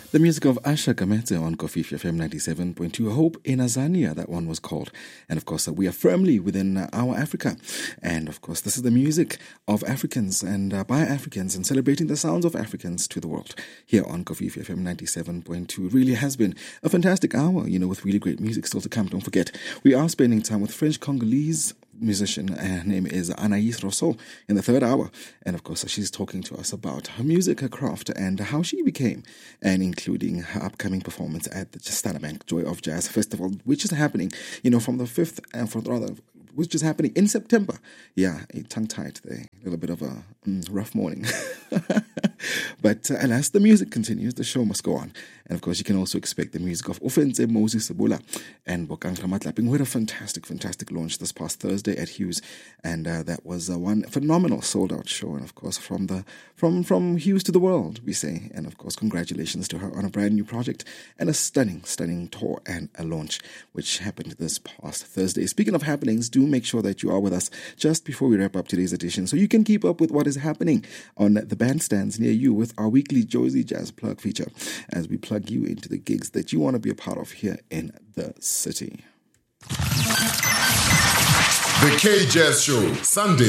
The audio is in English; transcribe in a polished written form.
The music of Asha Kamete on Kofifi FM 97.2. Hope in Azania, that one was called. And of course, we are firmly within our Africa. And of course, this is the music of Africans and by Africans and celebrating the sounds of Africans to the world here on Kofifi FM 97.2. It really has been a fantastic hour, with really great music still to come. Don't forget, we are spending time with French-Congolese musician. Her name is Anaïs Rousseau in the third hour. And of course, she's talking to us about her music, her craft, and how she became, and including her upcoming performance at the Standard Joy of Jazz Festival, which is happening, from the 5th and which is happening in September. Yeah, tongue-tied there. A little bit of a rough morning. But alas, the music continues. The show must go on. And of course, you can also expect the music of Ofense Moses Sebula and Bokang Ramatlaping. We had a fantastic launch this past Thursday at Hughes. And that was one phenomenal sold-out show. And of course, from Hughes to the world, we say. And of course, congratulations to her on a brand new project and a stunning tour and a launch, which happened this past Thursday. Speaking of happenings, do make sure that you are with us just before we wrap up today's edition so you can keep up with what is happening on the bandstands near you with our weekly Josie Jazz Plug feature as we plug you into the gigs that you want to be a part of here in the city. The K Jazz Show, Sunday